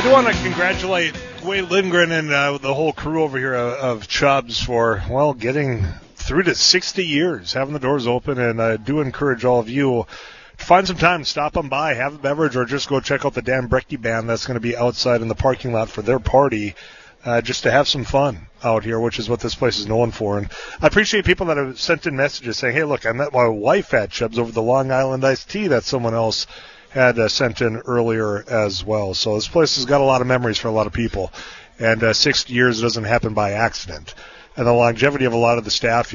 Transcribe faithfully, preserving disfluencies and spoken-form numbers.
do want to congratulate Wade Lindgren and uh, the whole crew over here of, of Chubbs for, well, getting through to sixty years, having the doors open, and I do encourage all of you to find some time, stop on by, have a beverage, or just go check out the Dan Brecky Band that's going to be outside in the parking lot for their party, uh, just to have some fun out here, which is what this place is known for. And I appreciate people that have sent in messages saying, hey, look, I met my wife at Chubbs over the Long Island iced tea that someone else had uh, sent in earlier as well. So this place has got a lot of memories for a lot of people. And uh, sixty years doesn't happen by accident. And the longevity of a lot of the staff